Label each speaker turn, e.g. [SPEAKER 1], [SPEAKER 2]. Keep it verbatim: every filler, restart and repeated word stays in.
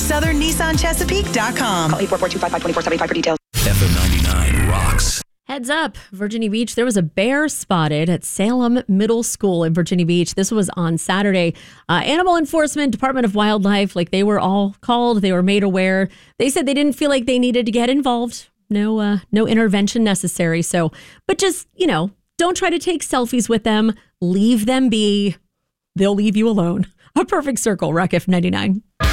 [SPEAKER 1] southern nissan chesapeake dot com.
[SPEAKER 2] eight four four, two five five, two four seven five for details.
[SPEAKER 3] F M ninety-nine rocks.
[SPEAKER 4] Heads up, Virginia Beach, there was a bear spotted at Salem Middle School in Virginia Beach. This was on Saturday. Uh, Animal Enforcement, Department of Wildlife, like they were all called. They were made aware. They said they didn't feel like they needed to get involved. No, uh, no intervention necessary. So, but just, you know, don't try to take selfies with them. Leave them be. They'll leave you alone. A perfect circle, Rock F ninety-nine.